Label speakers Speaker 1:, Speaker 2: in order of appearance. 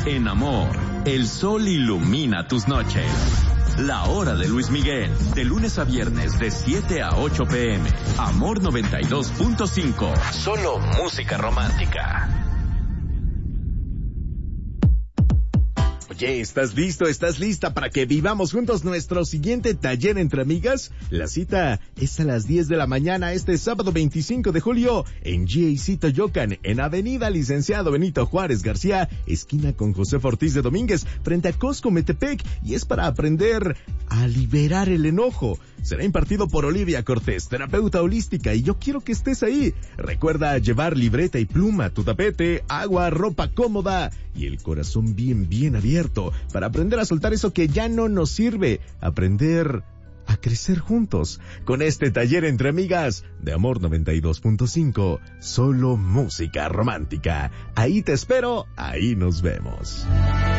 Speaker 1: En amor, el sol ilumina tus noches. La hora de Luis Miguel, de lunes a viernes de 7 a 8 p.m. Amor 92.5. Solo música romántica.
Speaker 2: Oye, ¿estás listo? ¿Estás lista para que vivamos juntos nuestro siguiente taller entre amigas? La cita es a las 10 de la mañana este sábado 25 de julio en GAC Toyocan, en Avenida Licenciado Benito Juárez García, esquina con José Ortiz de Domínguez, frente a Costco Metepec, y es para aprender a liberar el enojo. Será impartido por Olivia Cortés, terapeuta holística, y yo quiero que estés ahí. Recuerda llevar libreta y pluma, tu tapete, agua, ropa cómoda y el corazón bien abierto para aprender a soltar eso que ya no nos sirve, aprender a crecer juntos con este taller entre amigas de Amor 92.5, solo música romántica. Ahí te espero, ahí nos vemos.